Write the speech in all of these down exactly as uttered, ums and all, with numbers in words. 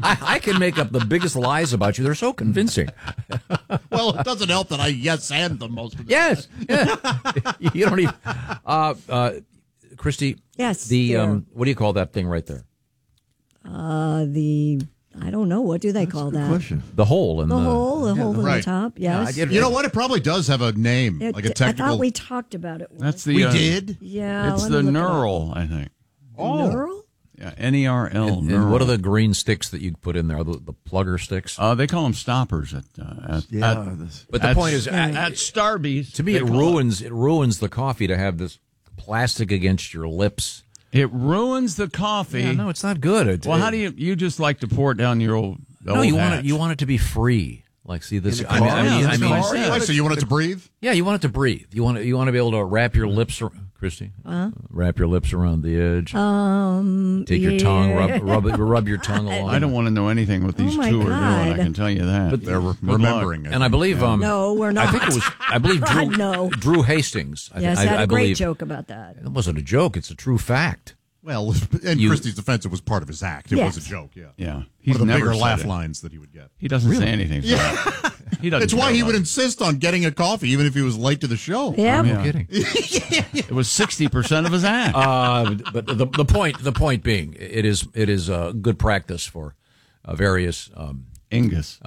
I, I can make up the biggest lies about you. They're so convincing. Well, it doesn't help that I yes and them most of the Yes. Yeah. You don't even. Uh, uh, Christy. Yes. The dear. um, what do you call that thing right there? Uh, the I don't know. What do they call that? Question. The hole in The the, hole, the hole in right. the top. Yes. Yeah, I You know what? It probably does have a name, It- like a technical. I thought we talked about it. Once. That's the. We uh, did? Yeah. It's let the me look it up. knurl, I think. Oh. Knurl? Yeah, N E R L. And, and what are the green sticks that you put in there? The, the plugger sticks. Uh, they call them stoppers at. Uh, at, Yeah, at this- But the at- point is, at, uh, at Starbucks. to me, they it call ruins it ruins the coffee to have this plastic against your lips. It ruins the coffee. Yeah, no, it's not good. It, Well, how do you? You just like to pour it down your old. No, old you want it. hatch. You want it to be free. Like, see this. In the I mean, car? I mean, Yeah, I mean, that's what I said. Why, so you want it to breathe? yeah, you want it to breathe. You want it, you want to be able to wrap your lips, ar- Christy. Uh, wrap your lips around the edge. Um. Take your tongue, rub, rub, it- rub your tongue along. I don't want to know anything what these Oh, my two are doing. I God. can tell you that. But They're re- Good luck. remembering it. And I believe, um, No, we're not. I think it was. I believe Drew, God, no. Drew Hastings. I, Yes, I, had a I great believe, joke about that. It wasn't a joke. It's a true fact. Well, in You- Christie's defense, it was part of his act. It Yes. was a joke, yeah. Yeah, One he's of the never bigger said laugh it. lines that he would get. He doesn't say anything. Yeah, he doesn't. It's why care he about would it. insist on getting a coffee, even if he was late to the show. Yeah. No Yeah. kidding. It was sixty percent of his act. Uh, but the the point the point being, it is it is uh, good practice for uh, various. Um, Ingus.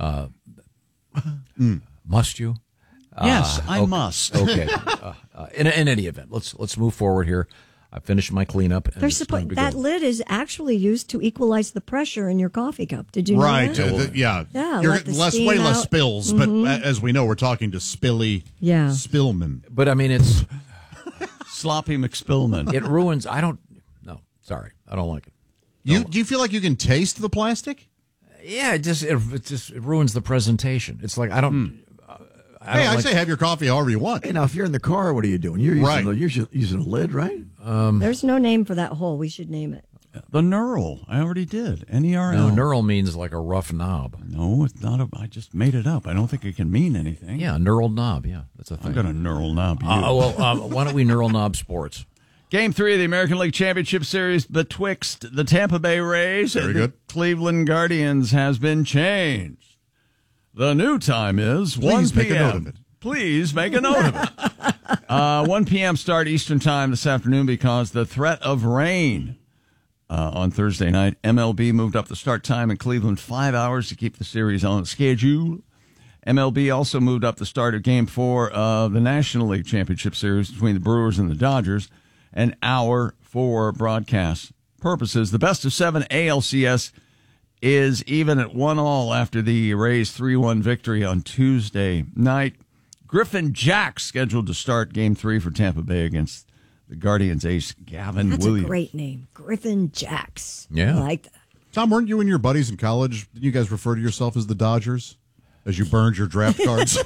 must you? yes, I okay. must. Okay. uh, uh, in in any event, let's let's move forward here. I finished my cleanup. And They're it's time supposed to that go. lid is actually used to equalize the pressure in your coffee cup. Did you know Right. that? uh, the- yeah. Yeah, You're let the less, steam way less out. spills, but a- as we know, we're talking to Spilly Yeah. Spillman. But I mean, it's Sloppy McSpillman. it ruins. I don't. No, sorry, I don't like it. You do you feel like you can taste the plastic? Yeah, it just it, it just it ruins the presentation. It's like I don't. uh, I Hey, don't I like, say have your coffee however you want. Hey, now if you're in the car, what are you doing? You're using, Right. the, you're ju- using a lid, right? There's no name for that hole. We should name it. The knurl. I already did. N E R no, L. neural means like a rough knob. No, it's not. A, I just made it up. I don't think it can mean anything. Yeah, a knurled knob. Yeah, that's a thing. I'm going to knurl knob you. Uh, well, uh, why don't we neural knob sports? Game three of the American League Championship Series betwixt the Tampa Bay Rays Very and good. the Cleveland Guardians has been changed. The new time is Please one make a p.m. note of it. Please make a note of it. Uh, one p.m. start Eastern Time this afternoon because the threat of rain uh, on Thursday night. M L B moved up the start time in Cleveland five hours to keep the series on schedule. M L B also moved up the start of Game four of the National League Championship Series between the Brewers and the Dodgers an hour for broadcast purposes. The best of seven A L C S is even at one all after the Rays three one victory on Tuesday night. Griffin Jack scheduled to start Game three for Tampa Bay against the Guardians ace Gavin That's Williams. a great name. Griffin Jacks. Yeah. I like that. Tom, weren't you and your buddies in college? Didn't you guys refer to yourself as the Dodgers as you burned your draft cards?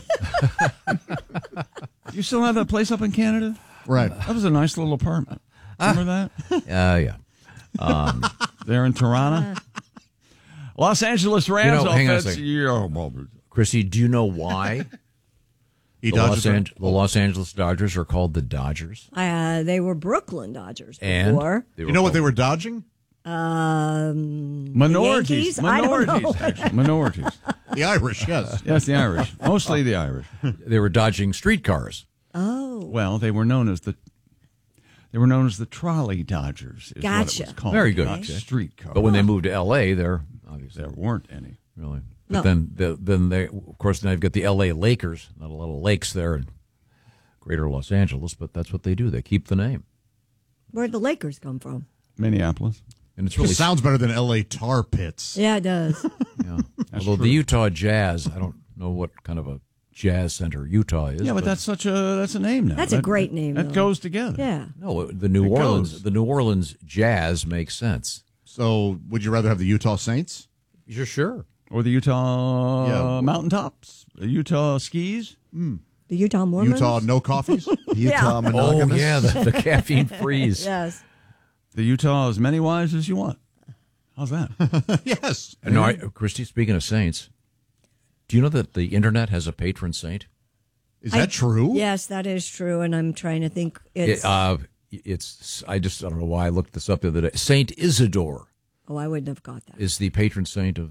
You still have that place up in Canada? Right. That was a nice little apartment. Remember that? Uh, yeah. Um, There in Toronto? Los Angeles Rams You know, hang on a offense. second. Yeah, well, Chrissy, do you know why He the Los, dodges An- it. the Los Angeles Dodgers are called the Dodgers? Uh, they were Brooklyn Dodgers And before. they You know what called- they were dodging? Um, minorities. Yankees? I don't know. Minorities, actually. Minorities. The Irish, yes. Yes, the Irish. Mostly the Irish. They were dodging streetcars. Oh, Well, they were known as the they were known as the trolley dodgers. Is Gotcha. What it was called. Very good. Not Okay. streetcar. But when they moved to L A, there obviously there weren't any. really. But No. then, the, then they, of course, now you've got the L A Lakers. Not a lot of lakes there in Greater Los Angeles, but that's what they do. They keep the name, where'd the Lakers come from? Minneapolis. and it's Really really sounds better than L A tar pits. Yeah, it does. Yeah. Although the Utah Jazz, I don't know what kind of a jazz center Utah is. Yeah, but that's such a that's a name now. That's a That- great name, That though. goes together. Yeah. no, the New It Orleans. goes. The New Orleans Jazz makes sense. So would you rather have the Utah Saints? You're sure? Or the Utah Yeah. Mountaintops, the Utah Skis. The Utah Mormons? Utah no coffees? Utah Oh monogamous. yeah, the, the caffeine freeze. Yes. The Utah as many wives as you want. How's that? Yes. No, I, Christy. Speaking of saints, do you know that the internet has a patron saint? Is that I- true? Yes, that is true. And I'm trying to think. It's, It, uh, it's. I just I don't know why I looked this up the other day. Saint Isidore oh, I wouldn't have got that. is the patron saint of